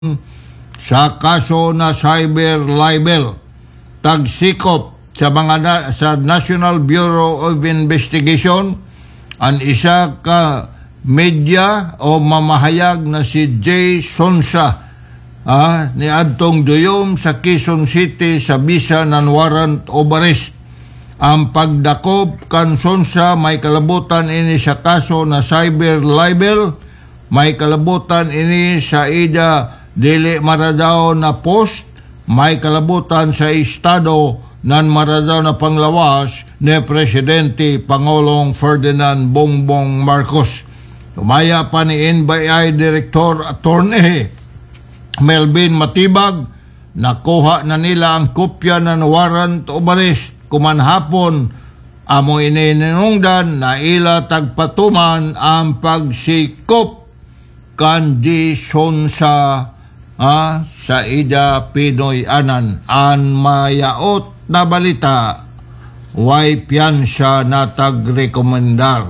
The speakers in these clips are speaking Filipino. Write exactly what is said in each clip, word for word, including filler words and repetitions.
sa kaso na cyber libel tagsikop sa mga na, sa National Bureau of Investigation ang isa ka media o mamahayag na si Jay Sonsa ah, ni adtong duyom sa Quezon City sa bisa ng warrant of arrest. Ang pagdakop kan Sonsa may kalabutan ini sa kaso na cyber libel, may kalabutan ini sa ida dili maradaw na post, may kalabutan sa estado nan maradaw na panglawas ni Presidente Pangulong Ferdinand Bongbong Marcos. Tumaya pa ni N B I Director Attorney Melvin Matibag, nakuha na nila ang kopya ng warrant of arrest kumanhapon amo ininungdan na ila tagpatuman ang pagsikop kanji Sonsa ah, sa ida Pinoy anan an mayaot na balita way piyansa na tagrekomendar.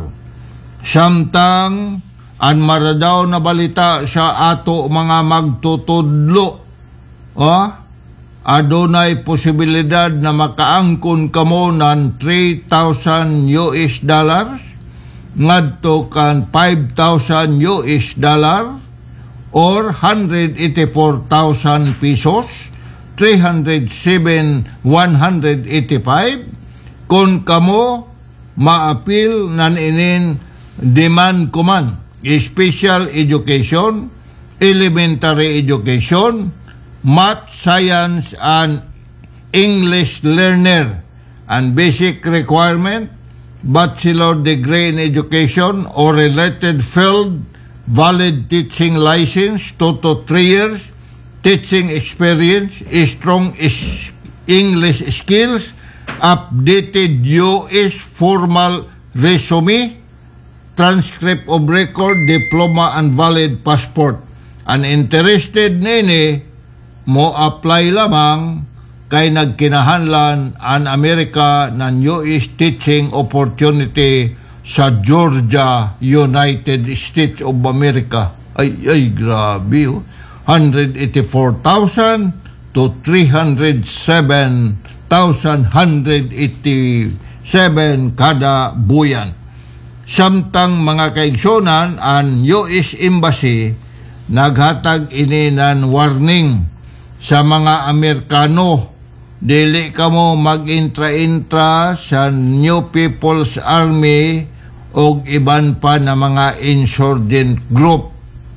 Samtang an maradaw na balita sa ato mga magtutudlo ah, adunay posibilidad na makaangkon kamo ng three thousand U S dollars ngadto kan five thousand U S dollar or one hundred eighty-four thousand pesos, three hundred seven one hundred eighty-five kung kamo maapil nan inin demand kuman special education, elementary education, math, science, and English learner, and basic requirement, bachelor degree in education or related field, valid teaching license, two to three years, teaching experience, strong English skills, updated U S formal resume, transcript of record, diploma, and valid passport. Ang interested nini, mo apply lamang kay nagkinahanlan ang Amerika ng U S teaching opportunity sa Georgia, United States of America. Ay, ay, grabe. Oh. one hundred eighty-four thousand to three hundred seven thousand one hundred eighty-seven kada buyan. Samtang mga kaigsonan, ang U S Embassy naghatag ini ng warning sa mga Amerikano, dili kamo mag-intra-intra sa New People's Army o iban pa na mga insurgent group.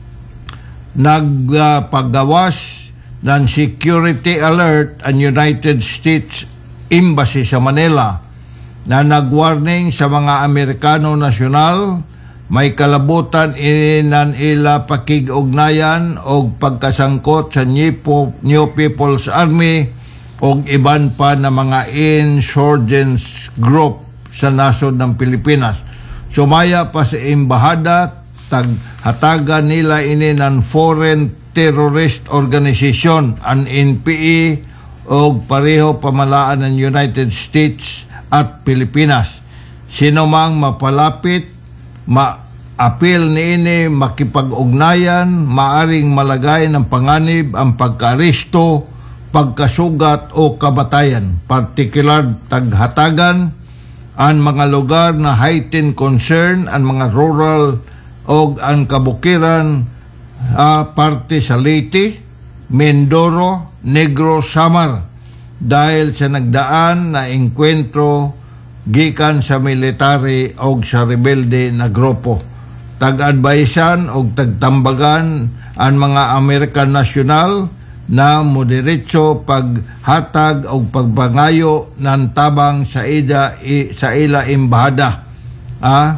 Nagpagawas uh, ng security alert ang United States Embassy sa Manila na nagwarning sa mga Amerikano nasyonal may kalabutan ininan ila pakig-ugnayan o pagkasangkot sa New People's Army o iban pa na mga insurgents group sa nasod ng Pilipinas. Sumaya pa sa embahada, taghatagan nila ini ng Foreign Terrorist Organization, ang N P A o pareho pamalaan ng United States at Pilipinas. Sino mang mapalapit, ma-apil niini, makipag-ugnayan, maaring malagay ng panganib ang pagka-aristo, pagkasugat o kabatayan. Partikular taghatagan ang mga lugar na heightened concern, ang mga rural o ang kabukiran, uh, parte sa Leyte, Mindoro, Negros, Samar dahil sa nagdaan na engkwentro gikan sa military o sa rebelde na grupo. Tag-advisean o tagtambagan ang mga American National na moderetso paghatag o pagbangayo ng tabang sa ida sa ila embahada ah,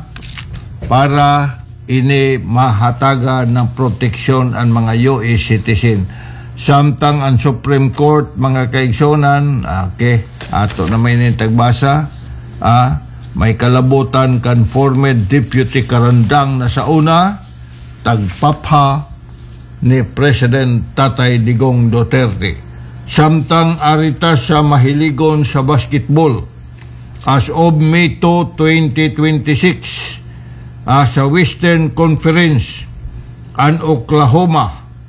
para ini mahataga ng proteksyon ang mga U S citizen. Samtang ang Supreme Court, mga kaigsonan, okay, ato na may tagbasa, ah, may kalabutan kan former Deputy Karandang na sa una, tagpapha ni President Tatay Digong Duterte. Samtang arita sa mahiligon sa basketball, as of May second, twenty twenty-six, ah, sa Western Conference, ang Oklahoma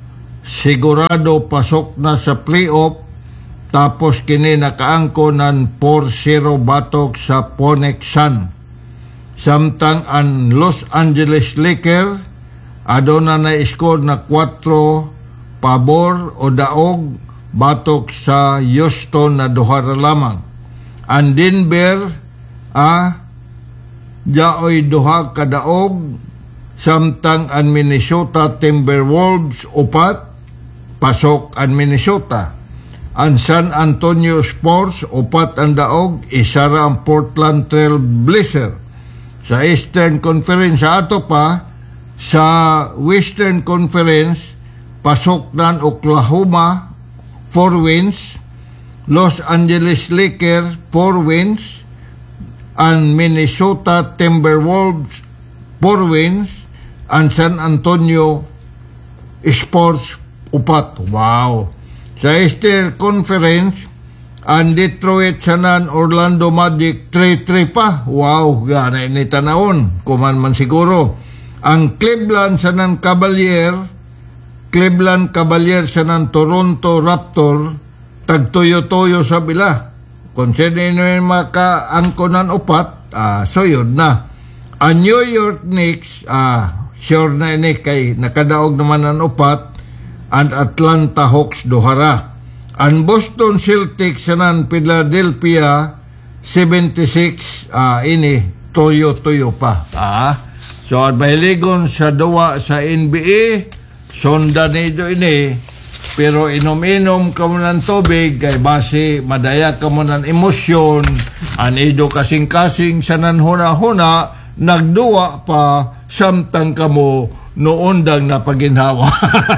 sigurado pasok na sa playoff, tapos kini nakaangko ng four zero batok sa Phoenix Sun. Samtang ang Los Angeles Lakers aduna na score na four pabor o daog batok sa Houston na duha ra lamang. Ang Denver ah jaoy duha ka daog, samtang ang Minnesota Timberwolves upat pasok ang Minnesota. Ang San Antonio Spurs upat ang daog, isa ra ang Portland Trail Blazers. Sa Eastern Conference sa ato pa, sa Western Conference pasok ng Oklahoma four wins, Los Angeles Lakers four wins, ang Minnesota Timberwolves four wins, ang San Antonio Spurs upat. Wow! Sa Eastern Conference, ang Detroit Sanan Orlando Magic three three pa. Wow, gana ini tanawon. Kuman man siguro. Ang Cleveland Sanan Cavalier, Cleveland Cavalier Sanan Toronto Raptor, tagtuyo-tuyo sa bila. Kung sino yung makaangkonan upat, ah, so yun na. Ang New York Knicks, ah, sure na ini kay nakadaog naman ang upat, ang Atlanta Hawks duhara. Ang Boston Celtics sanan Philadelphia seventy-six, ah, ini tuyo-tuyo pa. Ah. So at mahiligon sa duwa sa N B A, sonda nito ini, pero inom-inom ka mo ng tubig, kay base madaya ka mo ng emosyon, anido kasing-kasing sanan huna-huna, nagduwa pa, samtang ka mo noon dang napaginhawa.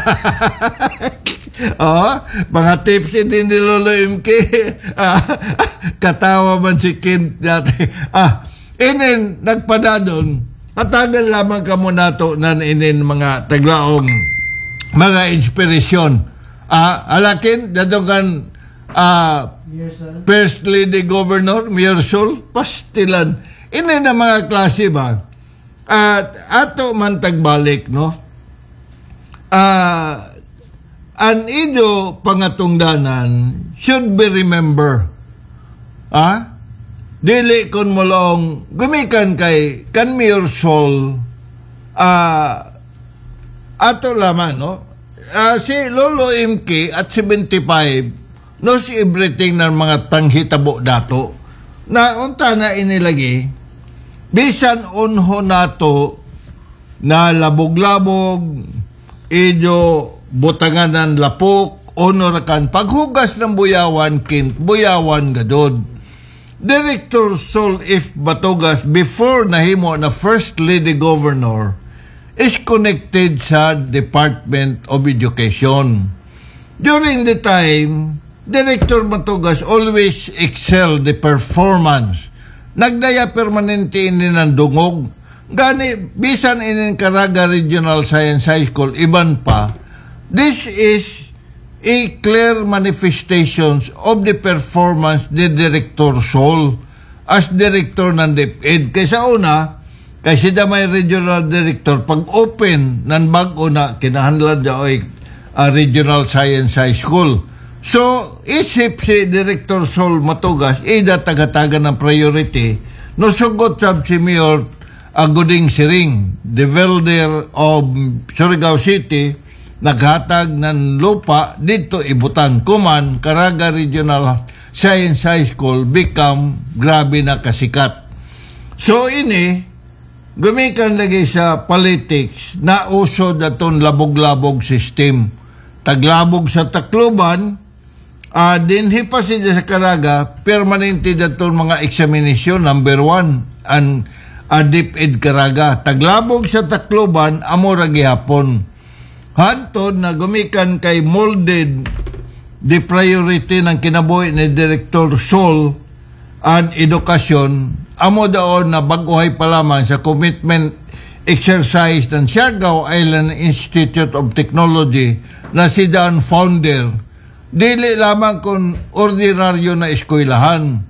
Oh, mga tips din ni Lolo M K. Ah, katawa man si Kent dati. Ah, inin nagpadadon, hatagan lamang ka mo nato nan inin mga taglaong mga inspirasyon. Ah, alakin dadogan ah First Lady Governor Mayor Sol pastilan. Inin na mga klase ba? At ato man tagbalik, no? Ah, an ido pangatungdanan should be remember. Ah? Dili kon mo lang gumikan kay kan Mayor Sol, ah, ato laman, no? Ah, si Lolo M K at seventy-five, no, si everything ng mga tanghitabo dato. Na unta na inilagi, bisan unho nato na labog-labog, ido butangan ng lapok, onorakan, paghugas ng buyawan, kint, buyawan gadod. Director Sol F. Batogas, before nahimo na First Lady Governor, is connected sa Department of Education. During the time, Director Batogas always excel the performance. Nagdaya permanente ini ng dungog. Gani, bisan inin Caraga Regional Science High School, iban pa, this is a clear manifestations of the performance ni Director Sol as Director ng DepEd. Kaysa una, kasi da may Regional Director, pag open ng bago na kinahanlan da oy uh, Regional Science High School. So, isip si Director Sol Matugas, ida taga-taga ng priority, no sugot sab si Mayor Aguding Siring, the welder of Surigao City, naghatag ng lupa dito ibutan. Kuman, Caraga Regional Science High School become grabe na kasikat. So, ini, gumikan lagi sa politics na uso daton labog-labog system. Taglabog sa Tacloban, uh, dinhi pa siya sa Caraga, permanente daton mga examination, number one, and uh, DepEd Caraga. Taglabog sa Tacloban, amora gihapon. Hantod na gumikan kay molded the priority ng kinabuhi ni Director Sol ang edukasyon, amo daon na baguhay pa lamang sa commitment exercise ng Siargao Island Institute of Technology na si Dan founder. Dili lamang kung ordinaryo na eskwelahan.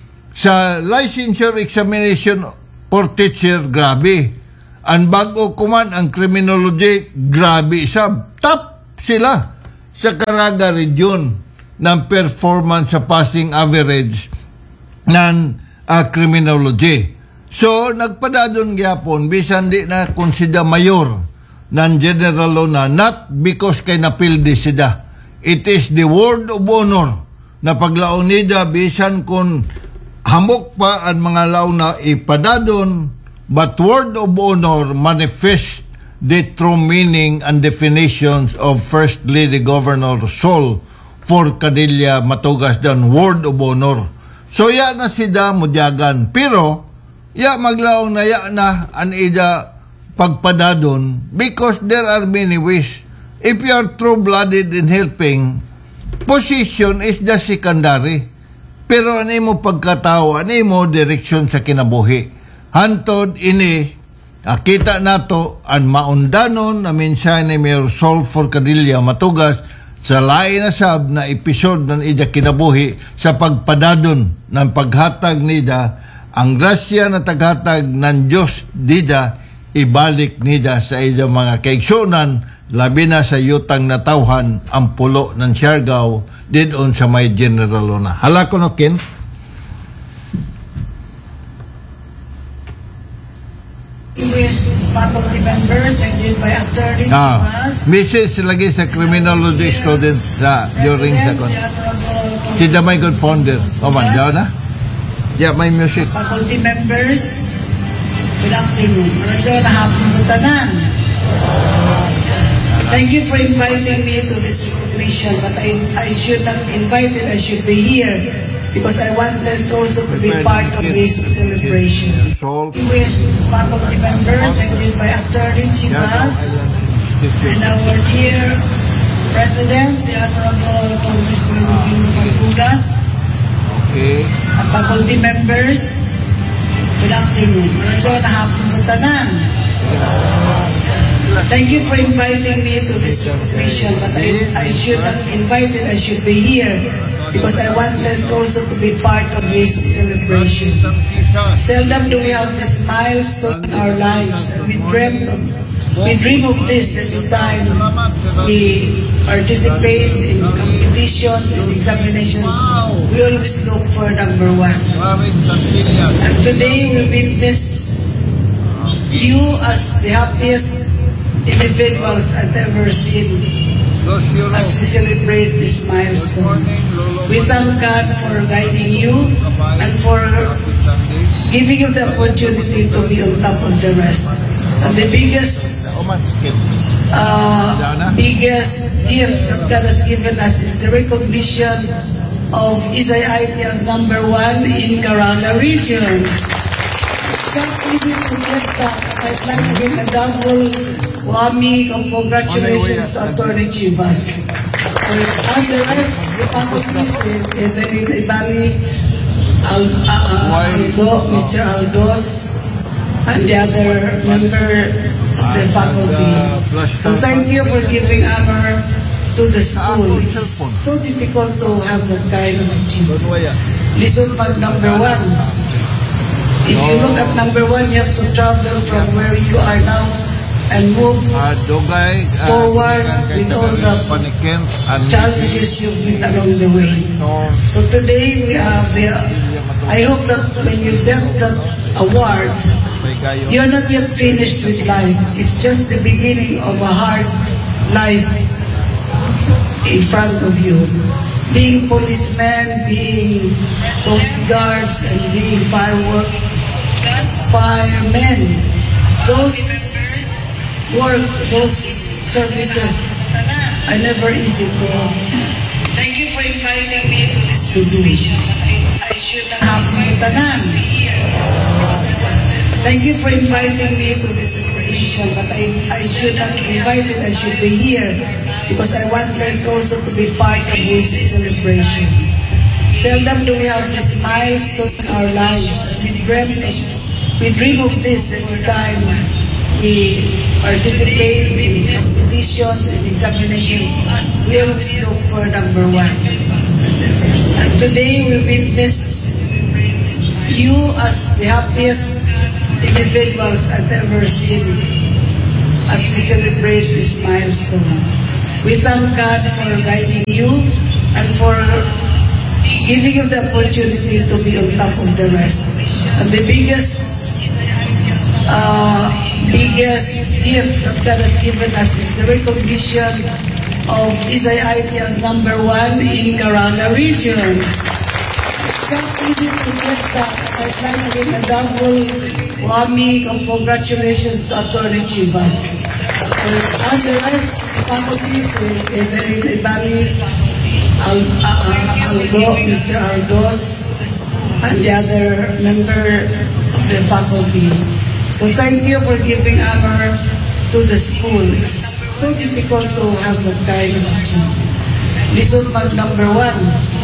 Sa licensure examination for teacher, grabe. Ang bago kuman ang criminology, grabe isab. Top sila. sa Caraga Region ng performance sa passing average ng uh, criminology. So, nagpadadon gyapon bisan di na konsida mayor ng General Luna, not because kay napildi sida. It is the word of honor na paglaon nida bisan kung hamok pa ang mga launa ipadadon, but word of honor manifest the true meaning and definitions of First Lady Governor Sol for Cadilla Matugas dan word of honor. So ya na sida mudyagan, pero ya maglaong na ya na an ida pagpadadon because there are many ways. If you are true-blooded in helping, position is just secondary. Pero ano mo pagkatao, ano mo direksyon sa kinabuhi. Hantod ini, akita nato ang maundanon na mensahe ni Mayor Sol for Cadilla Matugas sa lain na sab na episode ng ida kinabuhi sa pagpadadon ng paghatag nida, ang grasya na taghatag ng Diyos dida, ibalik nida sa ida mga kaigsunan, labi na sa yutang na tawhan ang pulo ng Siargao didon sa may General Luna. Hala ko no, Ken? English faculty members and then by attorney Ah, Missus lagi sa criminology students sa during sa kon. Si Damay good founder. O man, daw na? Yeah, may music. Faculty members, good afternoon. Ano na hapon sa tanan? Thank you for inviting me to this recognition, but I, I should not be invited, I should be here because I wanted also to be part of this celebration. English faculty members and then by attorney Chivas and our dear President, the Honorable Congressman Rubino Matugas, Okay. and faculty members, good afternoon. Ano na hapon sa tanan? Thank you for inviting me to this recognition, but I, I should not be invited, I should be here because I wanted also to be part of this celebration. Seldom do we have this milestone in our lives, and we dreamt of, we dream of this every time we participate in competitions and examinations. We always look for number one. And today we witness you as the happiest individuals I've ever seen as we celebrate this milestone. We thank God for guiding you and for giving you the opportunity to be on top of the rest. And the biggest uh, biggest gift that God has given us is the recognition of Isay I T as number one in Caraga region. It's not easy to get that. I'd like to give a double whammy of congratulations to Attorney Chivas. And the rest, the faculties, Evelyn Ibali, Al, uh, Aldo, Mister Aldos, and the other member of the faculty. So thank you for giving honor to the school. It's so difficult to have that kind of achievement. Listen pag number one. If you look at number one, you have to travel from where you are now and move forward with all the challenges you've met along the way. So today we have, I hope that when you get that award, you're not yet finished with life. It's just the beginning of a hard life in front of you. Being policemen, being coast guards, and being firework, firemen, those work, those services are never easy to. Thank you for inviting me to this celebration. I, I should not have tanan. Thank you for inviting me to this celebration, but I, I should not be invited, I should be here because I wanted also to be part of this celebration. Seldom do we have this milestone in our lives. We dream, we dream of this every time we participate in competitions and examinations. We always look for number one. And today we witness you as the happiest individuals I've ever seen as we celebrate this milestone. We thank God for guiding you and for giving you the opportunity to be on top of the rest. And the biggest, uh, biggest gift that God has given us is the recognition of Isay I T as number one in Caraga region. It's not easy to get that. I'd like to give a double whammy of congratulations to Attorney Chivas. And the rest, the faculties, Evelyn Ibani, Al, uh, Algo, Mister Ardos, and the other member of the faculty. So thank you for giving honor to the school. It's so difficult to have that kind of achievement. This was my number one.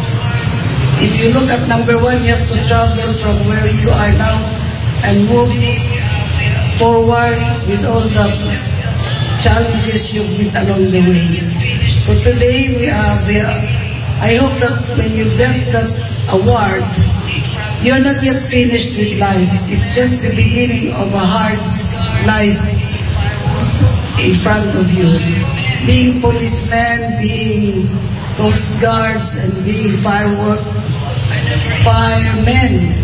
If you look at number one, you have to travel from where you are now and move forward with all the challenges you meet along the way. So today we have the, I hope that when you get that award, you're not yet finished with life. It's just the beginning of a hard life in front of you. Being policemen, being coast guards, and being firework, firemen,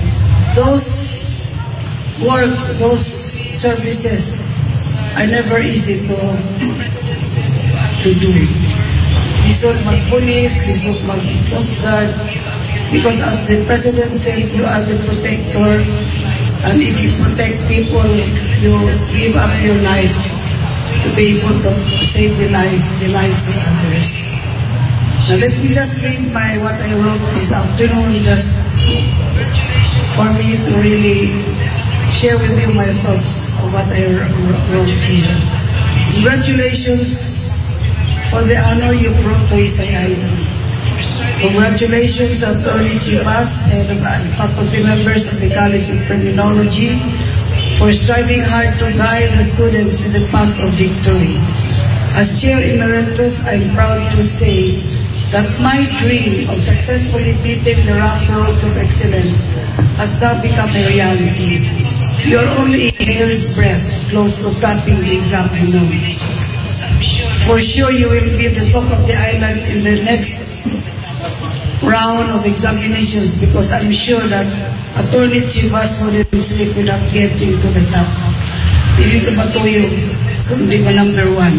those work, those services are never easy to, to do. Lisod mag-police, lisod mag-coast guard, because as the President said, you are the protector, and if you protect people, you give up your life to be able to save the life, the lives of others. Now let me just read my what I wrote this afternoon, just for me to really share with you my thoughts of what I wrote here. Congratulations for the honor you brought to Isay I T. Congratulations to Attorney Chivas and faculty members of the College of Criminology for striving hard to guide the students to the path of victory. As Chair Emeritus, I'm proud to say that my dream of successfully beating the rough roads of excellence has now become a reality. You're only a hair's breadth close to topping the exam now. For sure, you will be at the top of the island in the next round of examinations because I'm sure that Attorney Chivas wouldn't sleep without getting to the top. Hindi sa matuyo, kundi ba number one.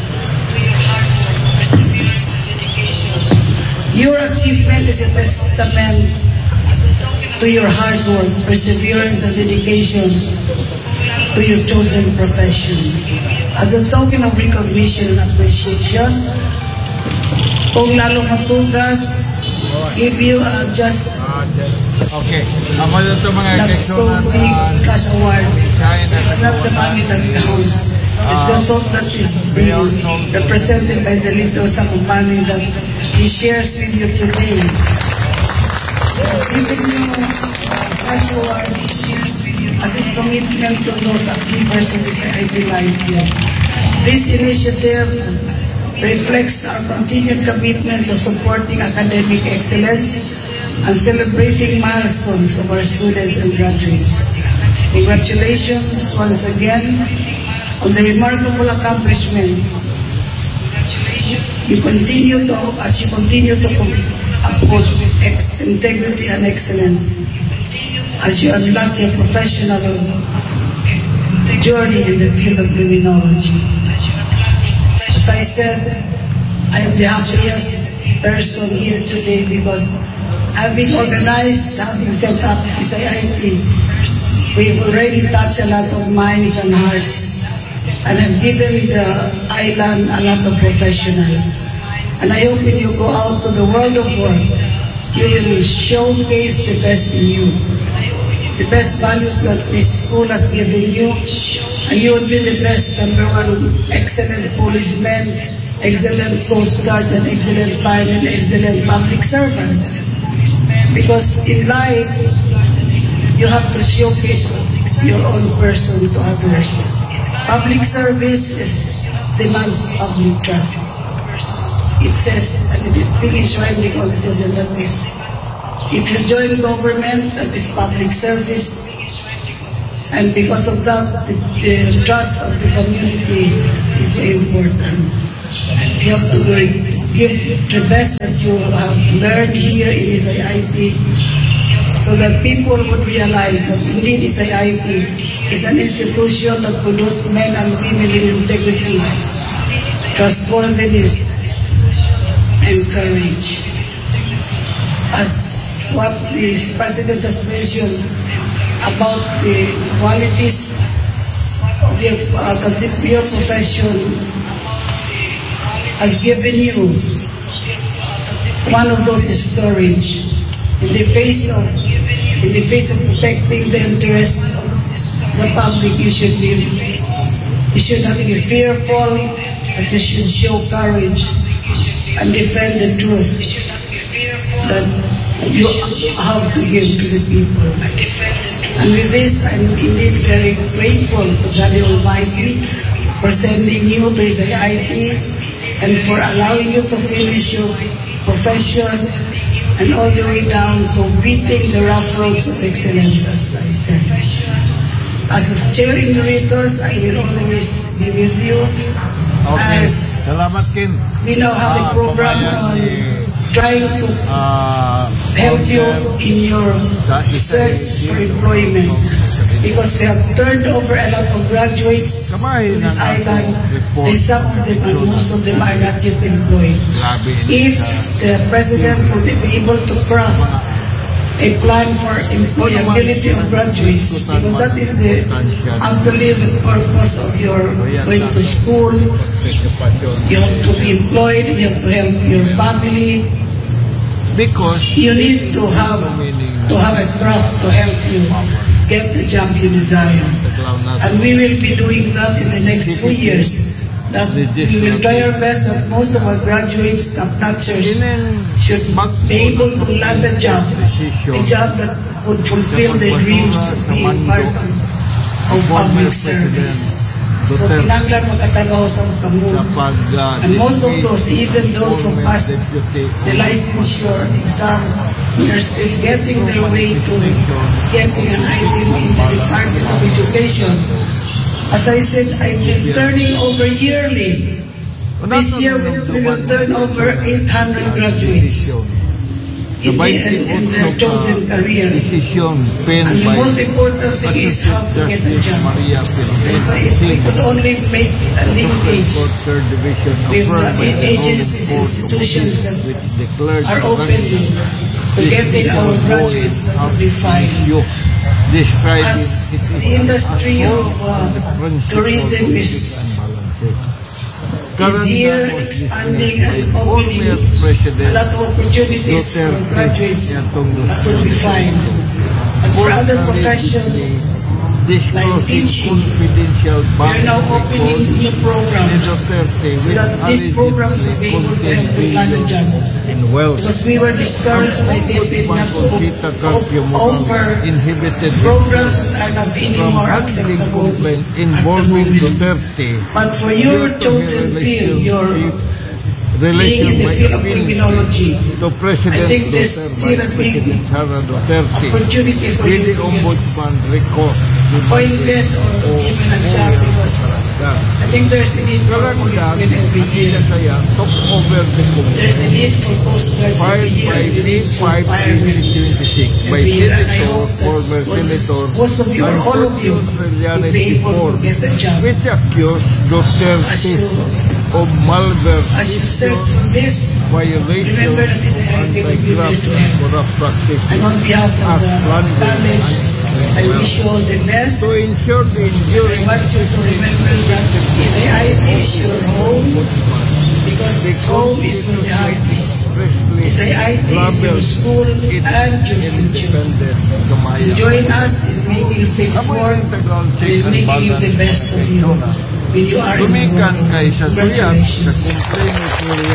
Your achievement is a testament to your hard work, perseverance, and dedication to your chosen profession. As a token of recognition and appreciation, kung lalo matugas, give you a just Okay. Ako na ito mga not section so big na cash award. It's not the money that counts. It's the thought that is being represented by the little sum of money that he shares with you today. He's giving you cash award as his commitment to those achievers of this I T life here. This initiative reflects our continued commitment to supporting academic excellence and celebrating milestones of our students and graduates. Congratulations once again on the remarkable accomplishment. You continue to, as you continue to uphold integrity and excellence, as you unlock your professional journey in the field of criminology. As I said, I am the happiest person here today because having organized, having set up Isay I T, we've already touched a lot of minds and hearts and have given the island a lot of professionals. And I hope when you go out to the world of work, you will showcase the best in you, the best values that this school has given you, and you will be the best, number one, excellent policemen, excellent coast guards, and excellent firemen, excellent public servants. Because in life, you have to showcase your own person to others. Public service is, demands public trust. It says, and it is being enshrined in the Constitution that is, if you join government, that is public service, and because of that, the, the trust of the community is very important. You have to like, give the best that you have learned here in S I I T so that people would realize that indeed S I I T is an institution that produces men and women in integrity, trustworthiness, and courage. As what the President has mentioned about the qualities of the, uh, the your profession has given you. One of those is courage. In the face of in the face of protecting the interests of the public, you should be you should not be fearful, but you should show courage and defend the truth that you have to give to the people. And with this, I'm indeed very grateful to God Almighty for sending you to S I I T and for allowing you to finish your profession and all the way down to beating the rough roads of excellence, as I said. As a chair emeritus, I will always be with you. Okay. As Salamat, Kin. we now have a Ah, program kabayan on si, trying to ah, help you in your sa isa- search for employment. Because we have turned over a lot of graduates Kamay to this ng island, report. and some of them and most of them are not yet employed. Grabe. If the President would be able to craft a plan for employability of graduates, because that is the actually the purpose of your going to school. You have to be employed, you have to help your family. Because You need to have to have a craft to help you get the job you desire. And we will be doing that in the next two years. That we will try our best that most of our graduates, top-notchers, should be able to land a job, a job that would fulfill their dreams of being part of, of public service. So, kinanglan magkatanaw sa kamu. sa pag uh, And most of those, even those who passed the licensure exam, they're still getting their way to getting an item in the Department of Education. As I said, I'm turning over yearly. This year, we will turn over eight hundred graduates in, the, in, in their chosen career. decision penned And the by most important thing is how to get a Justice job. Maria And so if we could only make a linkage Third Division with affirmed by the the agencies, Honorable Court of institutions that Appeal, which declared are the open country to getting our graduates that will be fine. issue describing As it the industry of uh, tourism is, is here expanding and opening former a President lot of opportunities for Duterte graduates nitong that will be fine. And for other professions, disclosing teaching, confidential we bank are now opening records new ni programs Duterte so with that these programs will be able to help you land a job. in wealth. Because we were discouraged by D P not to Conchita Carpio o- offer inhibited programs that are not from anymore handling acceptable complaint at the involving moment. Duterte But for your chosen field, your being relation in the by field of affinity criminology, to President I think there's Duterte still a by big President Sara Duterte opportunity for with you the to get Ombudsman record appointed or given a job because I think there's a need for policemen every year. saya top over the There's a need for Coast Guards every filed year. by A need for five firemen twenty-six by every year. And I Senator, hope that former most- Senator most of you or all of you will be able to get a job. which accused As Duterte you, of as you search malversation, for this, violation remember that this is of a will be there anti-graft to and help. corrupt practices And on behalf of as the planned college, I and wish you all the best. to ensure the I enduring want you to remember that S I I is your home because home is where the heart is. S I I is your school and your future. independent kamaya. Join us in making things work and making you the best of you when you are in the Tumikan world. kay sa suyat sa Congratulations. complaint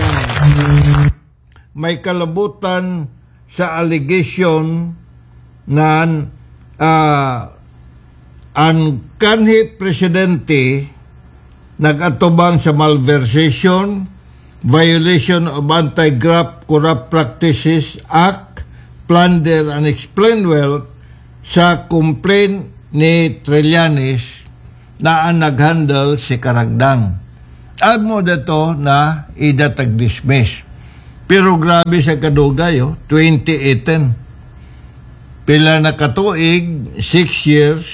ni may kalabutan sa allegation na uh, ang kanhi presidente nagatubang sa malversation, violation of Anti-Graft Corrupt Practices Act, plunder and explain wealth sa complaint ni Trillanes na ang nag-handle si Karagdang. amo dato na idatag dismiss. Pero grabe sa kadugay, oh, twenty eighteen. Pila na katuig, six years,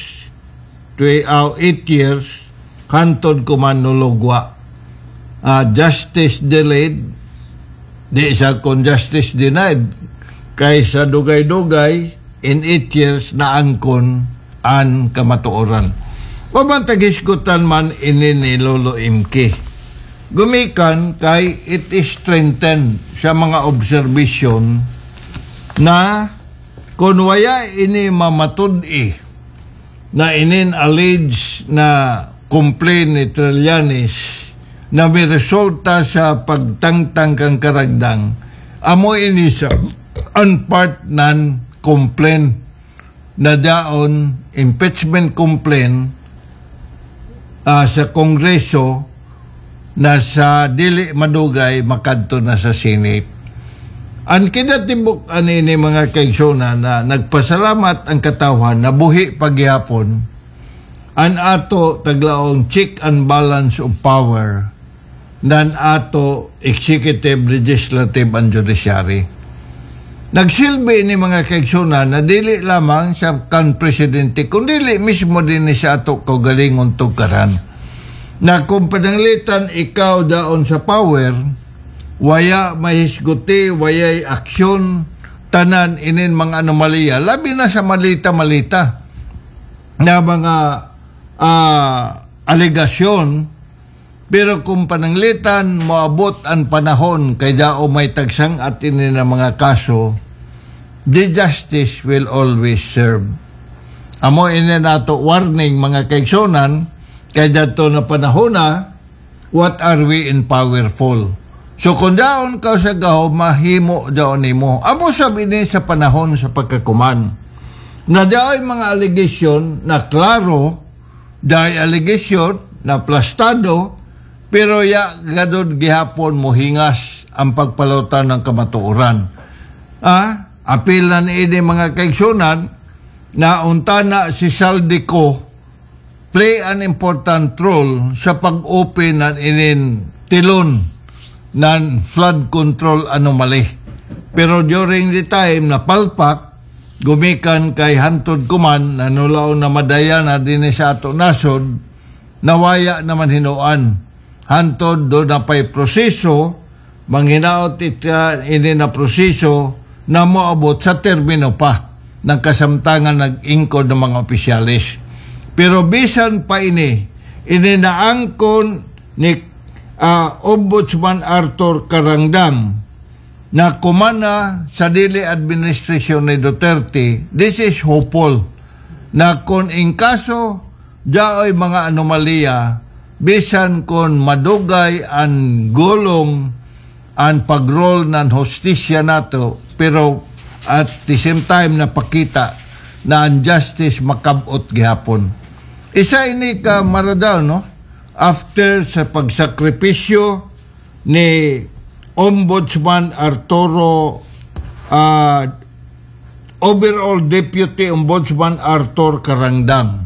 eight years, hantod ko man nulugwa. Uh, justice delayed, di sa kon justice denied. Kaysa dugay-dugay, in eight years na angkon an kamatuoran. O man tagiskutan man ini ni Lolo M K. Gumikan kay it is strengthened sa mga observation na kung waya ini mamatud-i na inin alleged na complaint ni Trillanes na may resulta sa pagtangtang kang karagdang, amo ini sa unpart nan complaint na daon impeachment complaint uh, sa Kongreso na sa dili madugay makadto na sa Senate. Ang kinatibok ani ni mga kaigsona na nagpasalamat ang katawan na buhi pagyapon an ato taglaong check and balance of power nan ato executive, legislative, and judiciary. Nagsilbi ni mga kaigsona na dili lamang sa kan presidente kundi mismo din ni sa ato kaugalingon tugkaran na kung pananglitan ikaw daon sa power, waya mahisguti, wayay aksyon, tanan inin mga anomalya, labi na sa malita-malita na mga uh, alegasyon, pero kung pananglitan moabot ang panahon kay dao may tagsang at inin na mga kaso, the justice will always serve. Amo inin nato warning mga kaigsonan, kay dato na panahon na, what are we in powerful? So kung daon ka sa gaho, mahimo daon nimo. Amo sabi ni sa panahon sa pagkakuman, na dao'y mga allegation na klaro, dao'y allegation na plastado, pero ya gadod gihapon mohingas ang pagpalutan ng kamatuoran. Ah, apilan ini mga kaigsunan na untana si Saldico play an important role sa pag-open ng inin tilon ng flood control anomaly. Pero during the time na palpak, gumikan kay hantod kuman na nulaw na madaya na din sa ato nasod, nawaya naman hinuan. Hantod do na pa'y proseso, manghinaot ita ini na proseso na moabot sa termino pa ng kasamtangan nag-ingkod ng mga opisyalis. Pero bisan pa ini, ininaangkon ni uh, Ombudsman Arthur Carangdang na kumana sa dili administrasyon ni Duterte, this is hopeful na kung in kaso daoy mga anomalya, bisan kung madugay ang gulong ang pagrol ng hostisya nato, pero at the same time napakita na ang justice makabot gihapon. Isa ini ka maradaw, no? After sa pagsakripisyo ni Ombudsman Arturo, uh, overall Deputy Ombudsman Arthur Carangdang.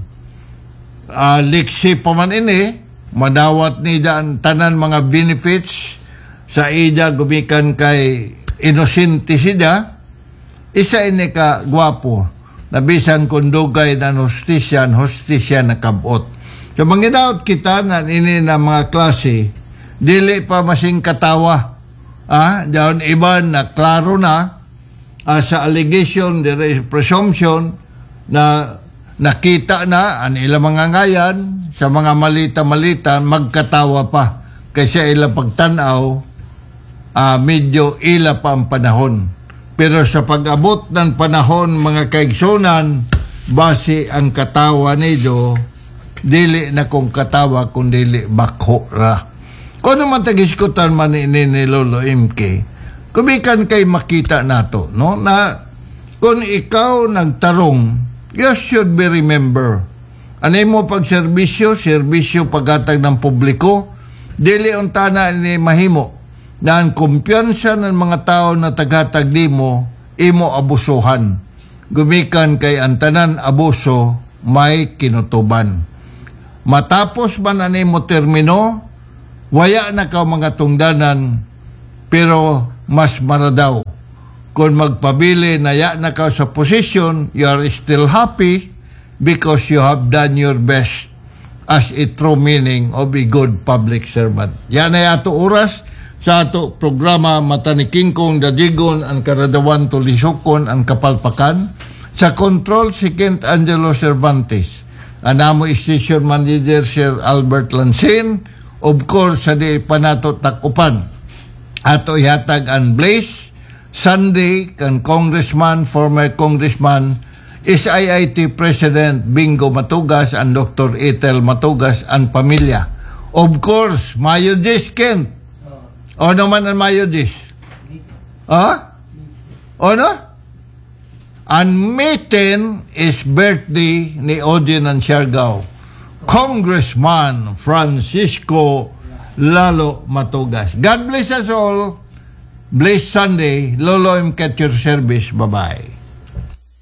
Uh, liksi pa man ini, madawat ni daan tanan mga benefits sa ida gumikan kay inosente siya. Isa ini ka gwapo na bisan kundugay na hostisya, hostisya na kabot. So manginaot kita na ini na mga klase, dili pa masing katawa. Ah, daon iban na klaro na ah, sa allegation, there is presumption na nakita na ang ilang mga ngayan sa mga malita-malita, magkatawa pa. Kasi ilang pagtanaw, ah, medyo ila pa ang panahon. Pero sa pag-abot ng panahon, mga kaigsunan, base ang katawa nido, dili na kung katawa, kung dili bakho ra. Kung naman tagiskutan man ini ni Lolo M K, kumikan kay makita nato, no? Na kung ikaw nagtarong, you should be remember. Ano mo pag serbisyo, serbisyo paghatag ng publiko, dili untana ni mahimo na ang kumpiyansa ng mga tao na tagatag di mo, imo abusuhan. Gumikan kay antanan abuso, may kinutuban. Matapos man ani mo termino, Waya na ka mga tungdanan, pero mas maradaw. Kung magpabili na ya na ka sa position, you are still happy because you have done your best as a true meaning of a good public servant. Yan ay ato oras sa ato programa Mata ni King Kong Dajigon ang karadawan tulisokon ang kapalpakan sa control si Kent Angelo Cervantes. Anamo station manager Sir Albert Lansin, of course sa di panato takupan. Ato ihatag ang Blaze Sunday kan Congressman, former Congressman, is I I T President Bingo Matugas and Doctor Ethel Matugas and pamilya. Of course, Mayo Jis, Kent. O naman ang Mayo Jis? Ha? O no? Ang May tenth is birthday ni Ojen ng Siargao, Congressman Francisco Lalo Matugas. God bless us all. Blessed Sunday. Lolo, im catch your service. Bye-bye.